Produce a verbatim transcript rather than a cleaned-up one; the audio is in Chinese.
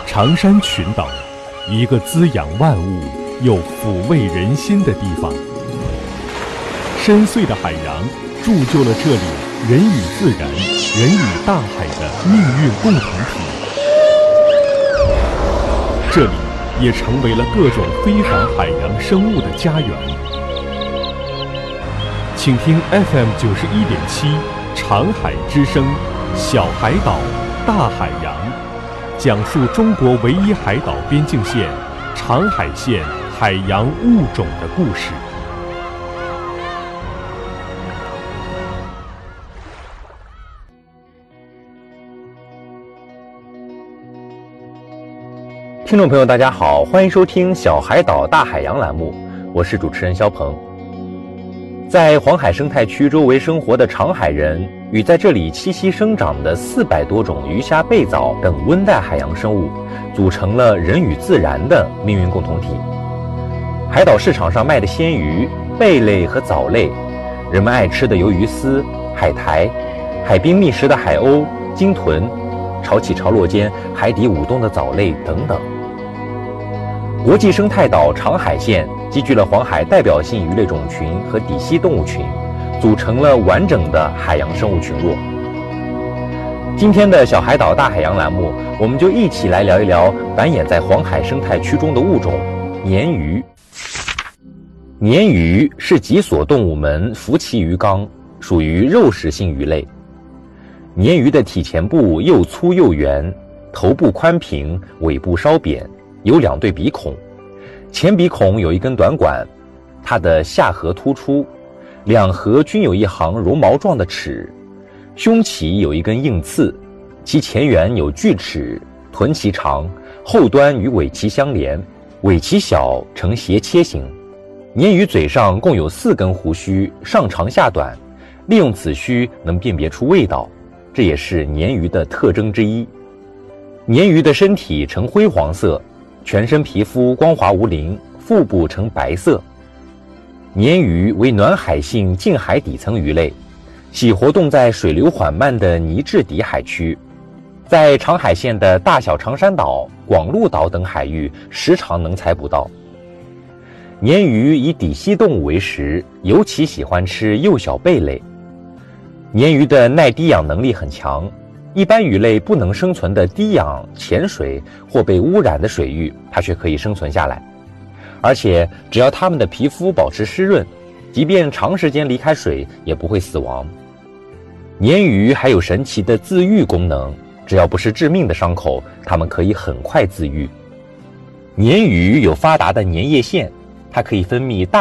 长山群岛，一个滋养万物又抚慰人心的地方。深邃的海洋铸就了这里人与自然、人与大海的命运共同体。这里也成为了各种非凡海洋生物的家园。请听 F M 九十一点七长海之声，小海岛，大海洋，讲述中国唯一海岛边境线长海县海洋物种的故事。 听众朋友大家好，欢迎收听小海岛大海洋栏目，我是主持人肖鹏。在黄海生态区周围生活的长海人与在这里栖息生长的四百多种鱼虾贝藻等温带海洋生物，组成了人与自然的命运共同体。海岛市场上卖的鲜鱼、贝类和藻类，人们爱吃的鱿鱼丝、海苔，海滨觅食的海鸥、鲸豚，潮起潮落间海底舞动的藻类等等。国际生态岛长海县集聚了黄海代表性鱼类种群和底栖动物群，组成了完整的海洋生物群落。今天的小海岛大海洋栏目，我们就一起来聊一聊繁衍在黄海生态区中的物种鲶鱼。鲶鱼是脊索动物门辐鳍鱼纲，属于肉食性鱼类。鲶鱼的体前部又粗又圆，头部宽平，尾部稍扁，有两对鼻孔，前鼻孔有一根短管，它的下颌突出，两颌均有一行绒毛状的齿，胸鳍有一根硬刺，其前缘有锯齿，臀鳍长，后端与尾鳍相连，尾鳍小，呈斜切形。鲶鱼嘴上共有四根胡须，上长下短，利用此须能辨别出味道，这也是鲶鱼的特征之一。鲶鱼的身体呈灰黄色，全身皮肤光滑无鳞，腹部呈白色。鲶鱼为暖海性近海底层鱼类，喜活动在水流缓慢的泥质底海区，在长海县的大小长山岛、广鹿岛等海域时常能采捕到。鲶鱼以底栖动物为食，尤其喜欢吃幼小贝类。鲶鱼的耐低氧能力很强，一般鱼类不能生存的低氧、浅水或被污染的水域，它却可以生存下来。而且只要它们的皮肤保持湿润，即便长时间离开水也不会死亡。鲶鱼还有神奇的自愈功能，只要不是致命的伤口，它们可以很快自愈。鲶鱼有发达的粘液腺，它可以分泌大